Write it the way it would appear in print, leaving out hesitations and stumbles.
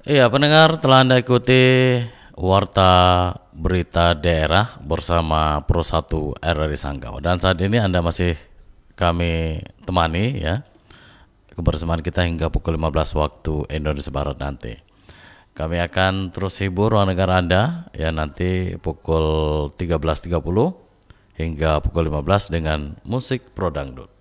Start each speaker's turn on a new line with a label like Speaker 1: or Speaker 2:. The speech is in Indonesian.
Speaker 1: Iya, pendengar telah Anda ikuti Warta Berita Daerah bersama Pro 1 RRI Sanggau. Dan saat ini Anda masih kami temani ya, kebersamaan kita hingga pukul 15 waktu Indonesia Barat nanti. Kami akan terus hibur ruang negara Anda ya nanti pukul 13.30 hingga pukul 15 dengan musik Pro Dangdut.